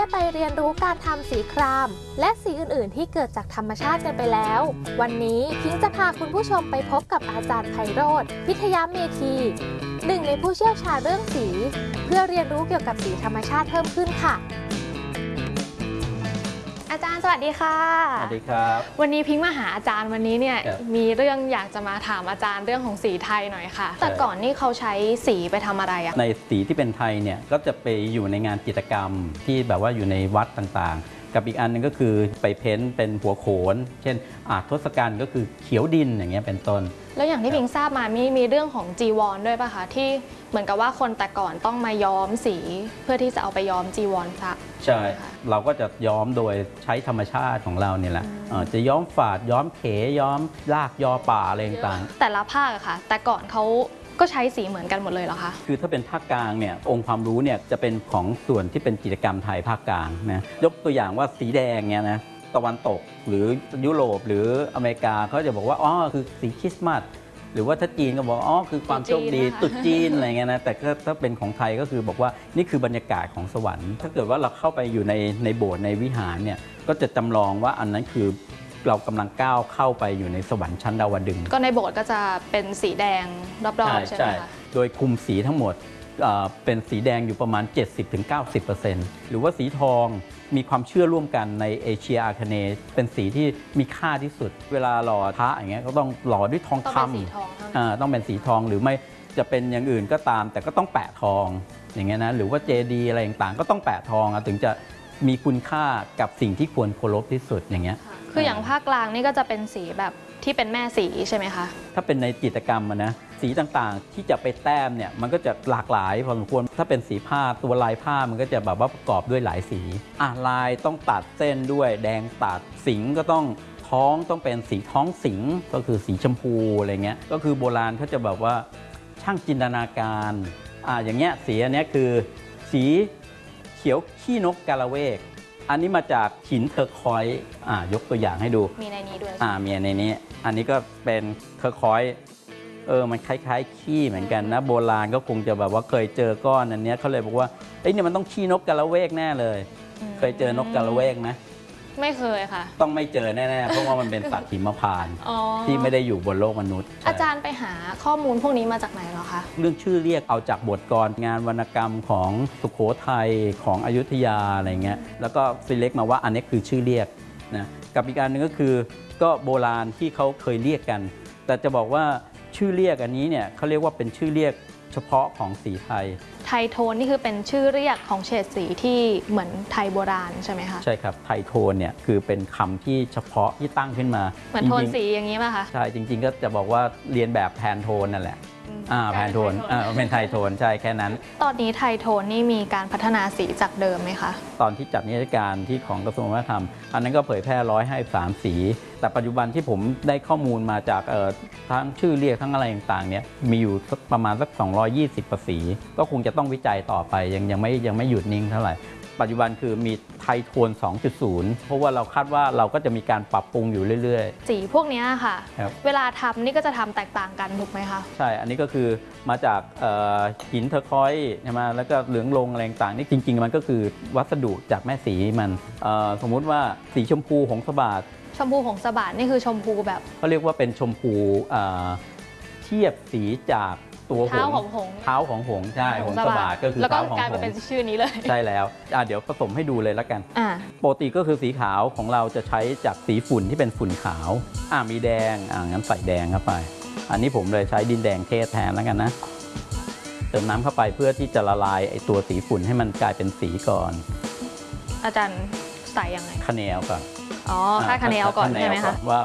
ได้ไปเรียนรู้การทำสีครามและสีอื่นๆที่เกิดจากธรรมชาติกันไปแล้ว วันนี้พิงจะพาคุณผู้ชมไปพบกับอาจารย์ไพโรจน์ พิทยเมธีหนึ่งในผู้เชี่ยวชาญเรื่องสีเพื่อเรียนรู้เกี่ยวกับสีธรรมชาติเพิ่มขึ้นค่ะอาจารย์สวัสดีค่ะสวัสดีครับวันนี้พิงมาหาอาจารย์วันนี้เนี่ยมีเรื่องอยากจะมาถามอาจารย์เรื่องของสีไทยหน่อยค่ะแต่ก่อนนี่เขาใช้สีไปทำอะไรอะในสีที่เป็นไทยเนี่ยก็จะไปอยู่ในงานจิตรกรรมที่แบบว่าอยู่ในวัดต่างๆกับอีกอันนึงก็คือไปเพ้นท์เป็นหัวโขนเช่นทศกัณฐ์ก็คือเขียวดินอย่างเงี้ยเป็นต้นแล้วอย่างที่พิงทราบมามีเรื่องของจีวรด้วยป่ะคะที่เหมือนกับว่าคนแต่ก่อนต้องมาย้อมสีเพื่อที่จะเอาไปย้อมจีวรพระใช่เราก็จะย้อมโดยใช้ธรรมชาติของเราเนี่ยแหละจะย้อมฝาดย้อมเขย้อมรากยอป่าอะไรต่างๆแต่ละภาคอะค่ะแต่ก่อนเขาก็ใช้สีเหมือนกันหมดเลยเหรอคะคือถ้าเป็นภาคกลางเนี่ยองค์ความรู้เนี่ยจะเป็นของส่วนที่เป็นกิจกรรมไทยภาคกลางนะยกตัวอย่างว่าสีแดงเนี่ยนะตะวันตกหรือยุโรปหรืออเมริกาเขาจะบอกว่าอ๋อคือสีคริสต์มาสหรือว่าถ้าจีนก็บอกอ๋อคือความโชคดีตรุษจีนอะไรเงี้ยนะแต่ถ้าเป็นของไทยก็คือบอกว่านี่คือบรรยากาศของสวรรค์ถ้าเกิดว่าเราเข้าไปอยู่ในโบสถ์ในวิหารเนี่ยก็จะจำลองว่าอันนั้นคือเรากำลังก้าวเข้าไปอยู่ในสวรรค์ชั้นดาวดึงส์ก็ในโบสถ์ก็จะเป็นสีแดงรอบๆใช่ไหมคะโดยคุมสีทั้งหมดเป็นสีแดงอยู่ประมาณ 70-90% หรือว่าสีทองมีความเชื่อร่วมกันในเอเชียอาคเนย์เป็นสีที่มีค่าที่สุดเวลาหล่อพระอย่างเงี้ยก็ต้องหล่อด้วยทองคำต้องเป็นสีทองหรือไม่จะเป็นอย่างอื่นก็ตามแต่ก็ต้องแปะทองอย่างเงี้ยนะหรือว่าเจดีย์อะไรต่างๆก็ต้องแปะทองถึงจะมีคุณค่ากับสิ่งที่ควรเคารพที่สุดอย่างเงี้ยคืออย่างภาคกลางนี่ก็จะเป็นสีแบบที่เป็นแม่สีใช่ไหมคะถ้าเป็นในจิตรกรรมนะสีต่างๆที่จะไปแต้มเนี่ยมันก็จะหลากหลายพอสมควรถ้าเป็นสีผ้าตัวลายผ้ามันก็จะแบบว่าประกอบด้วยหลายสีลายต้องตัดเส้นด้วยแดงตัดสิงก็ต้องท้องต้องเป็นสีท้องสิงก็คือสีชมพูอะไรเงี้ยก็คือโบราณเขาจะแบบว่าช่างจินตนาการอย่างเงี้ยสีอันนี้คือสีเขียวขี้นกกาละเวกอันนี้มาจากหินเทอร์คอยส์ยกตัวอย่างให้ดูมีในนี้ด้วยมีในนี้อันนี้ก็เป็นเทอร์คอยส์มันคล้ายๆขี้เหมือนกันนะโบราณก็คงจะแบบว่าเคยเจอก้อนอันนี้เขาเลยบอกว่าเนี่ยมันต้องขี้นกกาละเวกแน่เลยเคยเจอนกกาละเวกไหมไม่เคยค่ะต้องไม่เจอแน่ๆเพราะว่ามันเป็นสัตว์หิมพานต์ที่ไม่ได้อยู่บนโลกมนุษย์อาจารย์ไปหาข้อมูลพวกนี้มาจากไหนเหรอคะเรื่องชื่อเรียกเอาจากบทกลงานวรรณกรรมของสุโขทัยของอยุธยาอะไรเงี้ยแล้วก็ซีเล็กมาว่าอันนี้คือชื่อเรียกนะกับอีกอันนึงก็คือก็โบราณที่เขาเคยเรียกกันแต่จะบอกว่าชื่อเรียกอันนี้เนี่ยเขาเรียกว่าเป็นชื่อเรียกเฉพาะของสีไทยไทโทนนี่คือเป็นชื่อเรียกของเฉดสีที่เหมือนไทยโบราณใช่ไหมคะใช่ครับไทโทนเนี่ยคือเป็นคำที่เฉพาะที่ตั้งขึ้นมาเหมือนโทนสีอย่างนี้ป่ะคะใช่จริงๆก็จะบอกว่าเรียนแบบแพนโทนนั่นแหละแพนโทนเป็นไทโทนใช่แค่นั้นตอนนี้ไทโทนนี่มีการพัฒนาสีจากเดิมไหมคะตอนที่จัดนิทรรศการที่ของกระทรวงวัฒนธรรมอันนั้นก็เผยแพร่153สีแต่ปัจจุบันที่ผมได้ข้อมูลมาจากทั้งชื่อเรียกทั้งอะไรต่างๆเนี่ยมีอยู่ประมาณสัก220กว่าสีก็คงจะต้องวิจัยต่อไปยังไม่หยุดนิ่งเท่าไหร่ปัจจุบันคือมีไทโทน 2.0 เพราะว่าเราคาดว่าเราก็จะมีการปรับปรุงอยู่เรื่อยๆสีพวกนี้ค่ะเวลาทำนี่ก็จะทำแตกต่างกันถูกไหมคะใช่อันนี้ก็คือมาจากหินเทอร์คอยส์ใช่ไหมแล้วก็เหลืองลงอะไรต่างนี่จริงๆมันก็คือวัสดุจากแม่สีมันสมมุติว่าสีชมพูหงสบาทชมพูหงสบาทนี่คือชมพูแบบเขาเรียกว่าเป็นชมพูเทียบสีจากตัวเท้าของหงใช่หงสบาทก็คือเท้าของหงแล้วก็กลายเป็นชื่อนี้เลยใช่แล้วเดี๋ยวผสมให้ดูเลยแล้วกันปกติก็คือสีขาวของเราจะใช้จากสีฝุ่นที่เป็นฝุ่นขาวมีแดงงั้นใส่แดงเข้าไปอันนี้ผมเลยใช้ดินแดงเทศแทนแล้วกันนะเติมน้ำเข้าไปเพื่อที่จะละลายไอตัวสีฝุ่นให้มันกลายเป็นสีก่อนอาจารย์ใส่ยังไงคะแนนก่อนค่าคะแนนก่อนใช่ไหมคะว่า